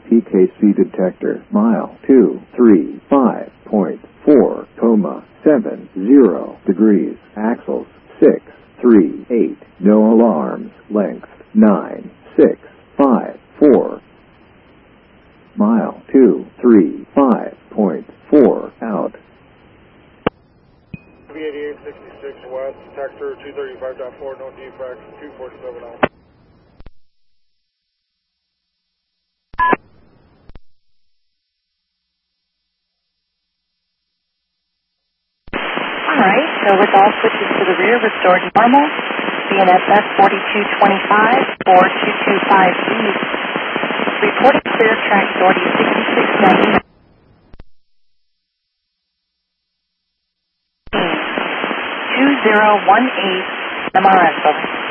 TKC detector, mile 235.4, 70 degrees, axles 638, no alarms, length 9654, mile 235.4, out. V8866 West, detector 235.4, no defects, 247 out. Alright, so with all switches to the rear restored normal, BNSF 4225, 4225 east, reported clear track authority 6690. 2018 MRS over.